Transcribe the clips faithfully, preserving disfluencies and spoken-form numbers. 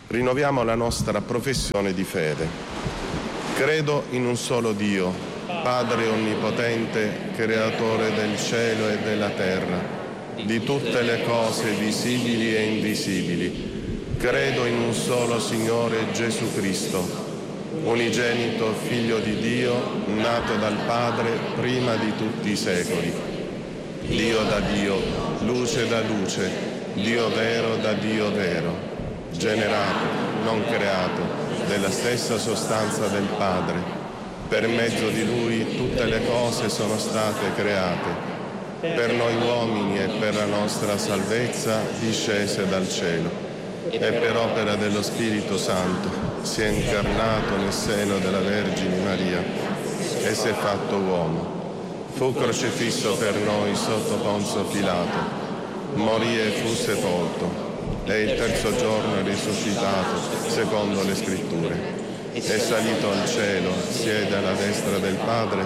rinnoviamo la nostra professione di fede. Credo in un solo Dio, Padre Onnipotente, Creatore del cielo e della terra, di tutte le cose visibili e invisibili. Credo in un solo Signore Gesù Cristo, unigenito Figlio di Dio, nato dal Padre prima di tutti i secoli. Dio da Dio, luce da luce, Dio vero da Dio vero, generato, non creato, della stessa sostanza del Padre. Per mezzo di Lui tutte le cose sono state create. Per noi uomini e per la nostra salvezza discese dal cielo. E per opera dello Spirito Santo si è incarnato nel seno della Vergine Maria e si è fatto uomo. Fu crocifisso per noi sotto Ponzio Pilato, morì e fu sepolto, e il terzo giorno è risuscitato secondo le Scritture. È salito al cielo, siede alla destra del Padre,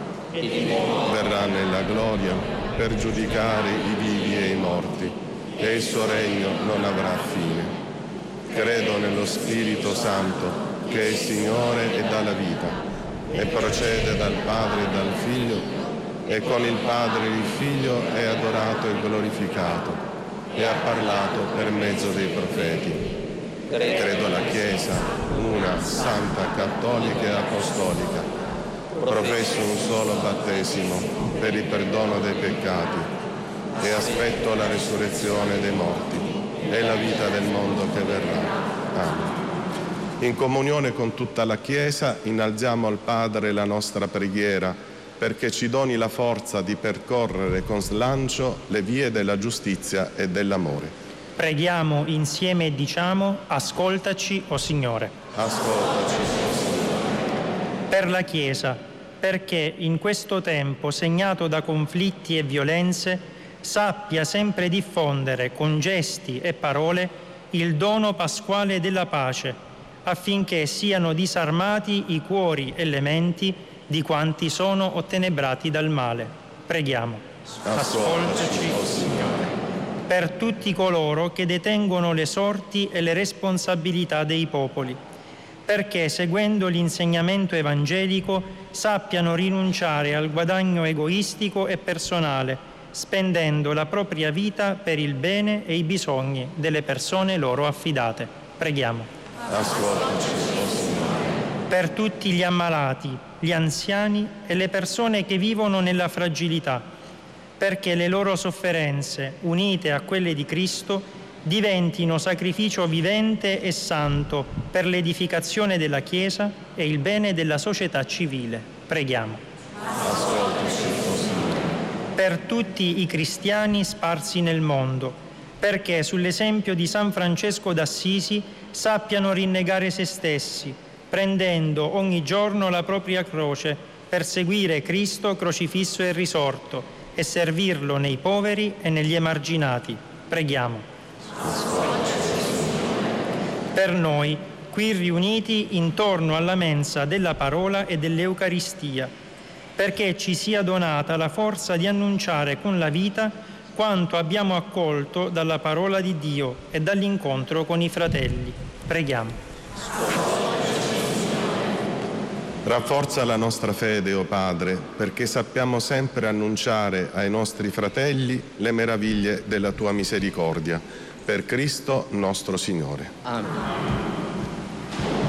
verrà nella gloria per giudicare i vivi e i morti, e il suo regno non avrà fine. Credo nello Spirito Santo, che è Signore e dà la vita, e procede dal Padre e dal Figlio, e con il Padre il Figlio è adorato e glorificato, e ha parlato per mezzo dei profeti. Credo alla Chiesa, una, santa, cattolica e apostolica. Professo un solo battesimo per il perdono dei peccati, e aspetto la resurrezione dei morti e la vita del mondo che verrà. Amen. In comunione con tutta la Chiesa innalziamo al Padre la nostra preghiera perché ci doni la forza di percorrere con slancio le vie della giustizia e dell'amore. Preghiamo insieme e diciamo: ascoltaci, o Signore. Ascoltaci, o Signore. Per la Chiesa, perché in questo tempo segnato da conflitti e violenze sappia sempre diffondere con gesti e parole il dono pasquale della pace, affinché siano disarmati i cuori e le menti di quanti sono ottenebrati dal male. Preghiamo. Ascoltaci, o Signore. Per tutti coloro che detengono le sorti e le responsabilità dei popoli, perché seguendo l'insegnamento evangelico sappiano rinunciare al guadagno egoistico e personale, spendendo la propria vita per il bene e i bisogni delle persone loro affidate. Preghiamo. Ascoltaci, o Signore. Per tutti gli ammalati, gli anziani e le persone che vivono nella fragilità, perché le loro sofferenze, unite a quelle di Cristo, diventino sacrificio vivente e santo per l'edificazione della Chiesa e il bene della società civile. Preghiamo. Ascoltaci, o Signore. Per tutti i cristiani sparsi nel mondo, perché sull'esempio di San Francesco d'Assisi sappiano rinnegare se stessi, prendendo ogni giorno la propria croce per seguire Cristo crocifisso e risorto e servirlo nei poveri e negli emarginati. Preghiamo. Per noi, qui riuniti intorno alla mensa della parola e dell'Eucaristia, perché ci sia donata la forza di annunciare con la vita quanto abbiamo accolto dalla parola di Dio e dall'incontro con i fratelli. Preghiamo. Rafforza la nostra fede, o Padre, perché sappiamo sempre annunciare ai nostri fratelli le meraviglie della tua misericordia. Per Cristo nostro Signore. Amen.